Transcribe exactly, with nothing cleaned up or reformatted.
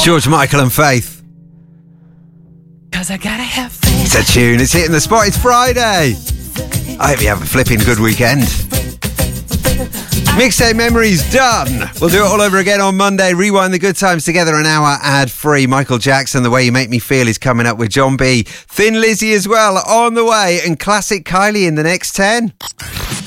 George Michael and Faith. Cause I gotta have faith. It's a tune. It's hitting the spot. It's Friday. I hope you have a flipping good weekend. Mixtape Memories done. We'll do it all over again on Monday. Rewind the good times together, an hour ad-free. Michael Jackson, The Way You Make Me Feel, is coming up with John B. Thin Lizzy as well on the way, and classic Kylie in the next ten.